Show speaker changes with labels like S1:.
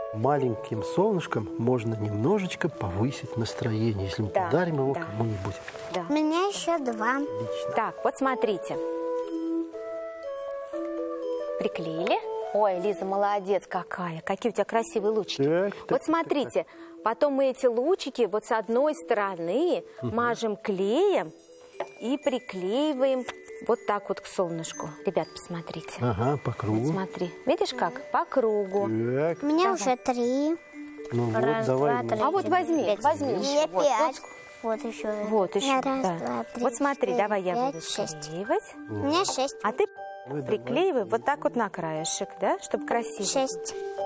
S1: маленьким солнышком можно немножечко повысить настроение, если мы подарим его кому-нибудь.
S2: Да.
S3: У меня еще 2.
S1: Отлично.
S2: Так, вот смотрите. Приклеили. Ой, Лиза, молодец какая. Какие у тебя красивые лучики. Вот смотрите. Потом мы эти лучики вот с одной стороны мажем клеем и приклеиваем вот так вот к солнышку. Ребят, посмотрите.
S1: Ага, по кругу.
S2: Вот смотри. Видишь как? По кругу.
S1: Так.
S3: У меня уже 3.
S1: Ну вот,
S3: Раз,
S1: давай.
S3: два, три.
S2: А вот возьми, возьми.
S3: Мне
S2: еще. Вот,
S3: 5. Вот еще.
S2: вот еще.
S3: Раз,
S2: Да.
S3: два, три,
S2: Вот смотри,
S3: 4,
S2: давай я
S3: 5,
S2: буду
S3: 6.
S2: склеивать.
S3: У меня 6.
S2: А ты
S1: Ну,
S2: приклеивай вот так вот на краешек, да, чтобы красиво.
S3: 6.